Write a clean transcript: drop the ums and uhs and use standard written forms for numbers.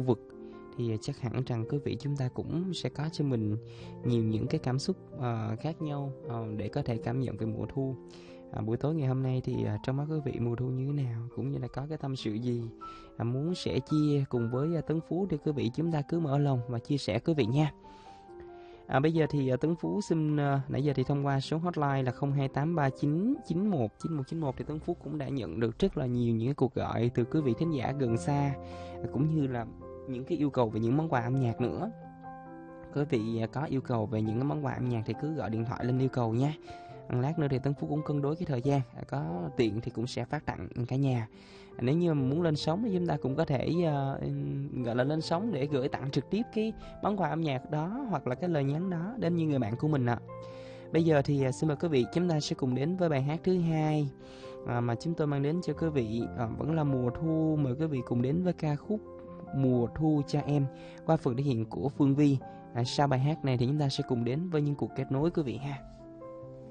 vực, thì chắc hẳn rằng quý vị chúng ta cũng sẽ có cho mình nhiều những cái cảm xúc khác nhau để có thể cảm nhận về mùa thu. Buổi tối ngày hôm nay thì trong mắt quý vị mùa thu như thế nào, cũng như là có cái tâm sự gì muốn sẻ chia cùng với Tấn Phú, thì quý vị chúng ta cứ mở lòng và chia sẻ quý vị nha. Bây giờ thì Tấn Phú xin nãy giờ thì thông qua số hotline là 0283991991 thì Tấn Phú cũng đã nhận được rất là nhiều những cái cuộc gọi từ quý vị thính giả gần xa, cũng như là những cái yêu cầu về những món quà âm nhạc nữa. Quý vị có yêu cầu về những cái món quà âm nhạc thì cứ gọi điện thoại lên yêu cầu nha. Lát nữa thì Tấn Phú cũng cân đối cái thời gian, có tiện thì cũng sẽ phát tặng cả nhà. Nếu như mà muốn lên sóng thì chúng ta cũng có thể gọi là lên sóng để gửi tặng trực tiếp cái món quà âm nhạc đó, hoặc là cái lời nhắn đó đến những người bạn của mình ạ. Bây giờ thì xin mời quý vị chúng ta sẽ cùng đến với bài hát thứ hai mà chúng tôi mang đến cho quý vị, vẫn là mùa thu. Mời quý vị cùng đến với ca khúc Mùa Thu Cho Em qua phần thể hiện của Phương Vi. Sau bài hát này thì chúng ta sẽ cùng đến với những cuộc kết nối quý vị ha.